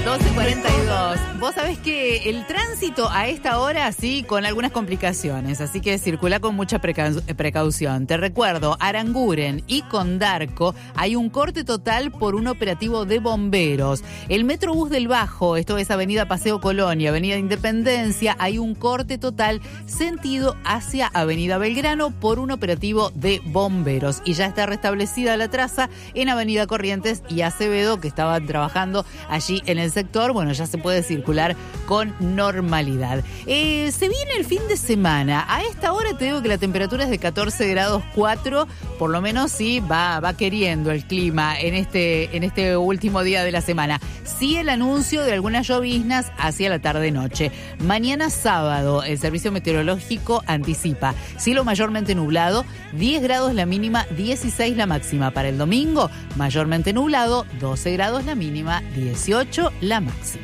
12:42. Vos sabés que el tránsito a esta hora, sí, con algunas complicaciones, así que circula con mucha precaución. Te recuerdo, Aranguren y Condarco hay un corte total por un operativo de bomberos. El Metrobús del Bajo, esto es Avenida Paseo Colón y Avenida Independencia, hay un corte total sentido hacia Avenida Belgrano por un operativo de bomberos. Y ya está restablecida la traza en Avenida Corrientes y Acevedo, que estaban trabajando allí en el sector. Bueno, ya se puede circular con normalidad. Se viene el fin de semana. A esta hora te digo que la temperatura es de 14 grados 4, por lo menos sí va queriendo el clima en este último día de la semana. Sí, el anuncio de algunas lloviznas hacia la tarde-noche. Mañana sábado, el Servicio Meteorológico anticipa cielo mayormente nublado, 10 grados la mínima, 16 la máxima. Para el domingo, mayormente nublado, 12 grados la mínima, 18 la máxima.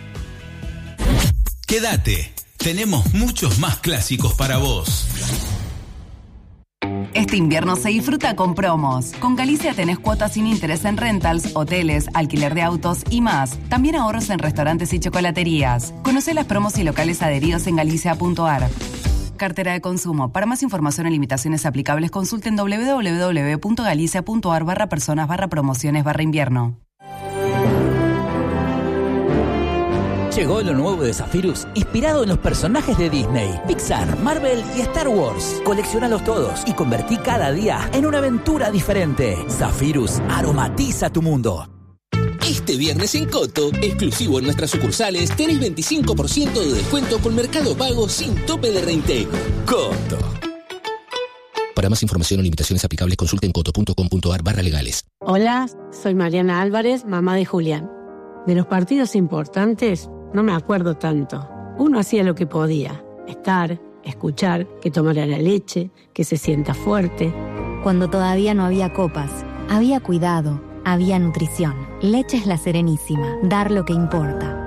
Quédate, tenemos muchos más clásicos para vos. Este invierno se disfruta con promos. Con Galicia tenés cuotas sin interés en rentals, hoteles, alquiler de autos y más. También ahorros en restaurantes y chocolaterías. Conocé las promos y locales adheridos en galicia.ar. Cartera de consumo. Para más información o limitaciones aplicables, consulten www.galicia.ar/personas/promociones/invierno. Llegó lo nuevo de Zephyrus, inspirado en los personajes de Disney, Pixar, Marvel y Star Wars. Colecciónalos todos y convertí cada día en una aventura diferente. Zephyrus aromatiza tu mundo. Este viernes en Coto, exclusivo en nuestras sucursales, tenés 25% de descuento con Mercado Pago sin tope de reintegro. Coto. Para más información o limitaciones aplicables, consulten coto.com.ar/legales. Hola, soy Mariana Álvarez, mamá de Julián. De los partidos importantes no me acuerdo tanto. Uno hacía lo que podía, estar, escuchar, que tomara la leche, que se sienta fuerte. Cuando todavía no había copas, había cuidado, había nutrición. Leche es La Serenísima, dar lo que importa.